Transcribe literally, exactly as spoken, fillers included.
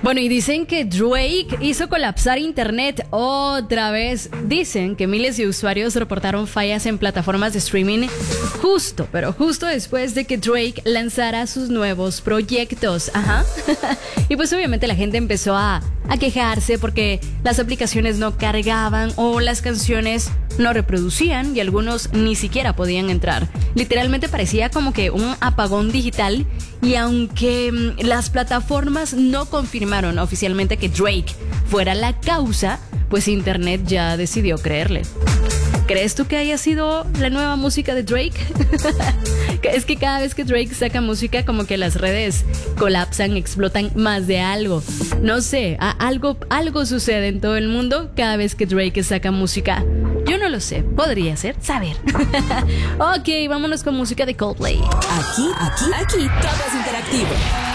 Bueno, y dicen que Drake hizo colapsar internet otra vez. Dicen que miles de usuarios reportaron fallas en plataformas de streaming justo, pero justo después de que Drake lanzara sus nuevos proyectos. Ajá. Y pues obviamente la gente empezó a, a quejarse porque las aplicaciones no cargaban o las canciones no reproducían y algunos ni siquiera podían entrar. Literalmente parecía como que un apagón digital, y aunque mmm, las plataformas no confirmaron oficialmente que Drake fuera la causa, pues internet ya decidió creerle. ¿Crees tú que haya sido la nueva música de Drake? Es que cada vez que Drake saca música, como que las redes colapsan, explotan más de algo. No sé, a- algo, algo sucede en todo el mundo cada vez que Drake saca música. Yo no lo sé, podría ser, saber. Ok, vámonos con música de Coldplay. Aquí, aquí, aquí, todo es interactivo.